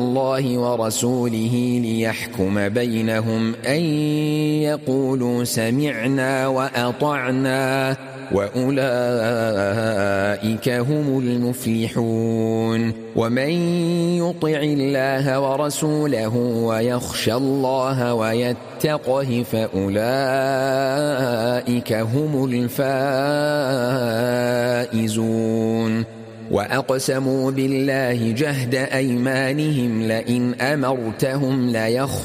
الله ورسوله ليحكم بينهم أن يقولوا سمعنا وأطعنا وأولئك هم المفلحون ومن يطع الله ورسوله ويخشى الله ويتقه فأولئك هم الفائزون وأقسموا بالله جهد أيمانهم لئن أمرتهم